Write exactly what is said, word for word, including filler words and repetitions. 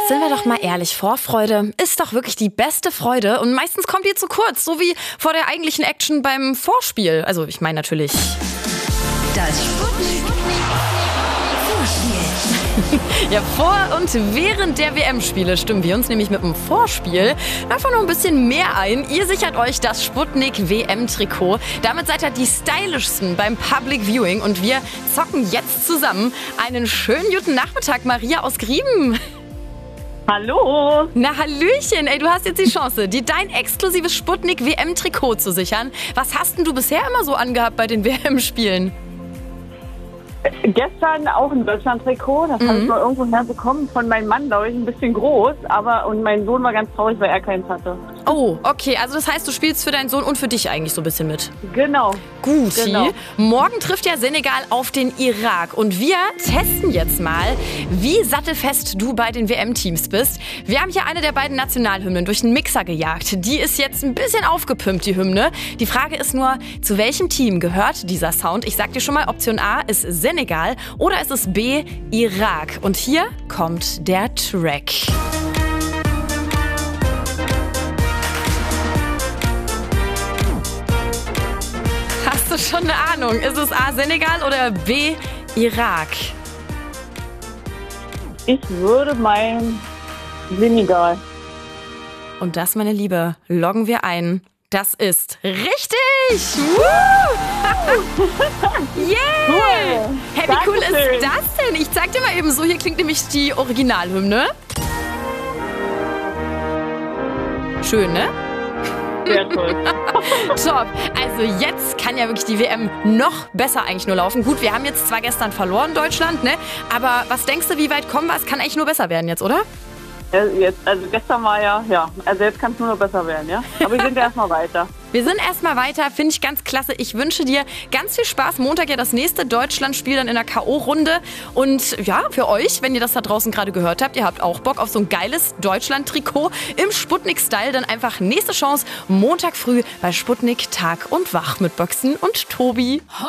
Sind wir doch mal ehrlich, Vorfreude ist doch wirklich die beste Freude und meistens kommt die zu kurz, so wie vor der eigentlichen Action beim Vorspiel. Also ich meine natürlich... Das Sputnik Vorspiel. Ja, vor und während der W M-Spiele stimmen wir uns nämlich mit dem Vorspiel einfach noch ein bisschen mehr ein. Ihr sichert euch das Sputnik W M-Trikot. Damit seid ihr die stylischsten beim Public Viewing und wir zocken jetzt zusammen. Einen schönen guten Nachmittag, Maria aus Grieben. Hallo. Na Hallöchen, ey, du hast jetzt die Chance, dir dein exklusives Sputnik W M-Trikot zu sichern. Was hast denn du bisher immer so angehabt bei den W M-Spielen? Gestern auch ein Deutschland-Trikot, das Mhm. habe ich mal irgendwo herbekommen von meinem Mann, glaube ich, ein bisschen groß, aber und mein Sohn war ganz traurig, weil er keins hatte. Oh, okay, also das heißt, du spielst für deinen Sohn und für dich eigentlich so ein bisschen mit. Genau. Guti. Genau. Morgen trifft ja Senegal auf den Irak und wir testen jetzt mal, wie sattelfest du bei den W M-Teams bist. Wir haben hier eine der beiden Nationalhymnen durch den Mixer gejagt. Die ist jetzt ein bisschen aufgepimpt, die Hymne. Die Frage ist nur, zu welchem Team gehört dieser Sound? Ich sag dir schon mal, Option A ist Senegal oder ist es B, Irak? Und hier kommt der Track. Hast du schon eine Ahnung? Ist es A, Senegal oder B, Irak? Ich würde mein Senegal. Und das, meine Liebe, loggen wir ein. Das ist richtig! Woo! Yeah! Cool. Hey, wie cool Dankeschön. ist das denn? Ich zeig dir mal eben so, hier klingt nämlich die Originalhymne. Schön, ne? Sehr toll. Top. Also jetzt kann ja wirklich die W M noch besser eigentlich nur laufen. Gut, wir haben jetzt zwar gestern verloren, Deutschland, ne? Aber was denkst du, wie weit kommen wir? Es kann eigentlich nur besser werden jetzt, oder? Äh, Jetzt, also gestern war ja, ja, also jetzt kann es nur noch besser werden, ja? Aber wir sind ja erstmal weiter. Wir sind erstmal weiter, finde ich ganz klasse. Ich wünsche dir ganz viel Spaß. Montag ja das nächste Deutschlandspiel dann in der K O-Runde. Und ja, für euch, wenn ihr das da draußen gerade gehört habt, ihr habt auch Bock auf so ein geiles Deutschland-Trikot im Sputnik-Style, dann einfach nächste Chance Montag früh bei Sputnik Tag und Wach mit Boxen und Tobi.